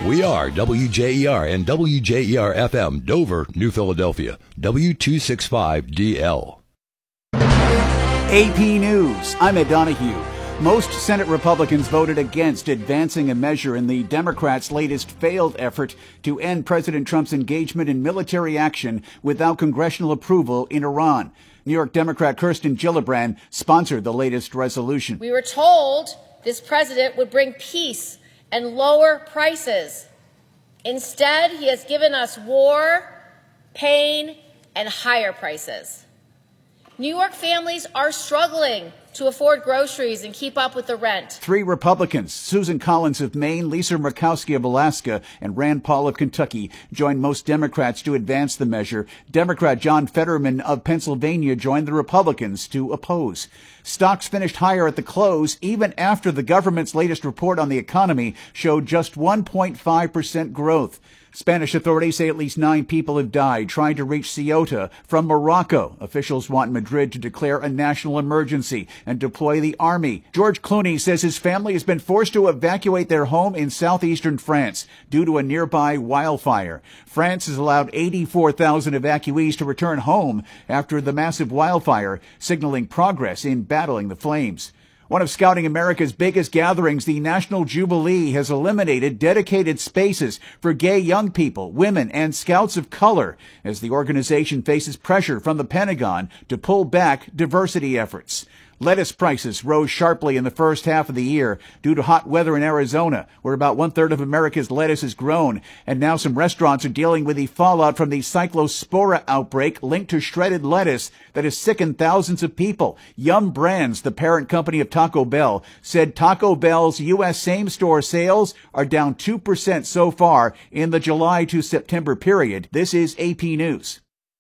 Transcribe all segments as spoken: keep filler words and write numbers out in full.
We are W J E R and W J E R F M, Dover, New Philadelphia, W two sixty-five D L. A P News, I'm Ed Donahue. Most Senate Republicans voted against advancing a measure in the Democrats' latest failed effort to end President Trump's engagement in military action without congressional approval in Iran. New York Democrat Kirsten Gillibrand sponsored the latest resolution. We were told this president would bring peace and lower prices. Instead, he has given us war, pain, and higher prices. New York families are struggling to afford groceries and keep up with the rent. Three Republicans, Susan Collins of Maine, Lisa Murkowski of Alaska, and Rand Paul of Kentucky, joined most Democrats to advance the measure. Democrat John Fetterman of Pennsylvania joined the Republicans to oppose. Stocks finished higher at the close, even after the government's latest report on the economy showed just one point five percent growth. Spanish authorities say at least nine people have died trying to reach Ceuta from Morocco. Officials want Madrid to declare a national emergency and deploy the army. George Clooney says his family has been forced to evacuate their home in southeastern France due to a nearby wildfire. France has allowed eighty-four thousand evacuees to return home after the massive wildfire, signaling progress in battling the flames. One of Scouting America's biggest gatherings, the National Jubilee, has eliminated dedicated spaces for gay young people, women, and scouts of color as the organization faces pressure from the Pentagon to pull back diversity efforts. Lettuce prices rose sharply in the first half of the year due to hot weather in Arizona, where about one-third of America's lettuce is grown. And now some restaurants are dealing with the fallout from the Cyclospora outbreak linked to shredded lettuce that has sickened thousands of people. Yum Brands, the parent company of Taco Bell, said Taco Bell's U S same-store sales are down two percent so far in the July to September period. This is A P News.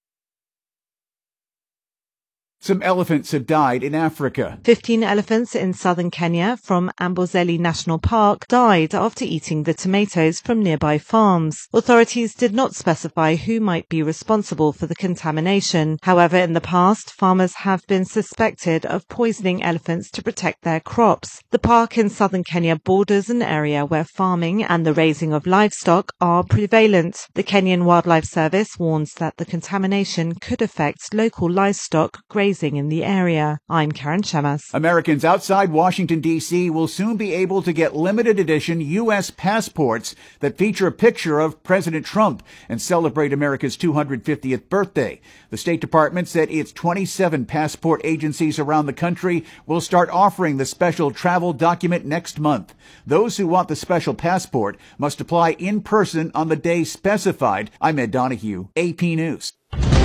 Some elephants have died in Africa. Fifteen elephants in southern Kenya from Amboseli National Park died after eating the tomatoes from nearby farms. Authorities did not specify who might be responsible for the contamination. However, in the past, farmers have been suspected of poisoning elephants to protect their crops. The park in southern Kenya borders an area where farming and the raising of livestock are prevalent. The Kenyan Wildlife Service warns that the contamination could affect local livestock grazing in the area. I'm Karen Shemas. Americans outside Washington, D C will soon be able to get limited edition U S passports that feature a picture of President Trump and celebrate America's two hundred fiftieth birthday. The State Department said its twenty-seven passport agencies around the country will start offering the special travel document next month. Those who want the special passport must apply in person on the day specified. I'm Ed Donahue, A P News.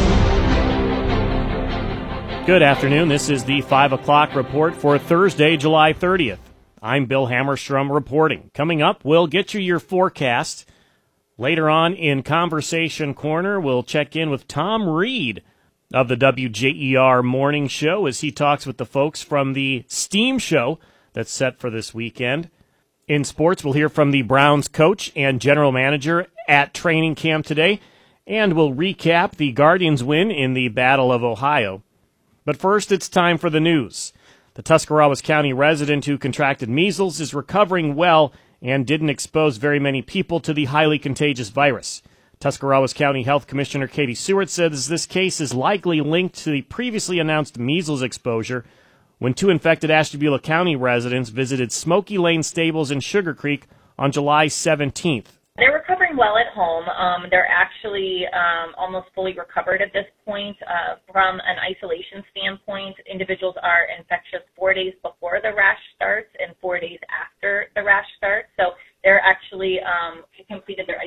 Good afternoon. This is the five o'clock report for Thursday, July thirtieth. I'm Bill Hammerstrom reporting. Coming up, we'll get you your forecast. Later on in Conversation Corner, we'll check in with Tom Reed of the W J E R Morning Show as he talks with the folks from the STEAM show that's set for this weekend. In sports, we'll hear from the Browns coach and general manager at training camp today, and we'll recap the Guardians' win in the Battle of Ohio. But first, it's time for the news. The Tuscarawas County resident who contracted measles is recovering well and didn't expose very many people to the highly contagious virus. Tuscarawas County Health Commissioner Katie Seward says this case is likely linked to the previously announced measles exposure when two infected Ashtabula County residents visited Smoky Lane Stables in Sugar Creek on July seventeenth. They're recovering well at home. Um, they're actually um, almost fully recovered at this point. Uh, from an isolation standpoint, individuals are infectious four days before the rash starts and four days after the rash starts. So they're actually um, completed their